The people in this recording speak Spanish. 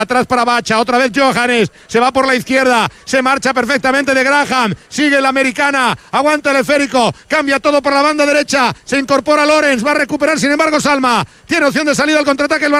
Atrás para Bacha, otra vez Johannes, se va por la izquierda, se marcha perfectamente de Graham, sigue la americana, aguanta el esférico, cambia todo por la banda derecha, se incorpora Lorenz, va a recuperar sin embargo Salma, tiene opción de salida al contraataque el